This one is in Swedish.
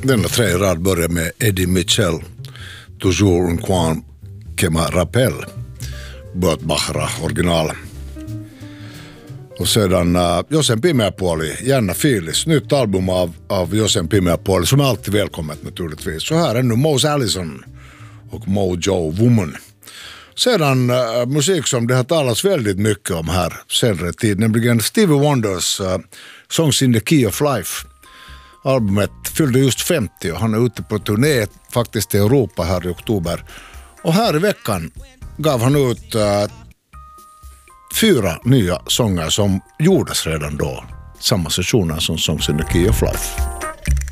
Denna tredje rad börjar med Eddie Mitchell, Toujours un coin que me rappelle, Burt Bacharach original. Och sedan Josen Pimeäpuoli, Janna Filis, nytt album av Josen Pimeäpuoli som är alltid välkommet naturligtvis. Så här är nu Mose Allison och Mojo Woman. Sedan musik som det har talats väldigt mycket om här senare tid, nämligen Stevie Wonders Songs in the Key of Life. Albumet fyllde just 50 och han är ute på turné faktiskt i Europa här i oktober. Och här i veckan gav han ut 4 nya sånger som gjordes redan då. Samma sessioner som Songs in the Key of Life.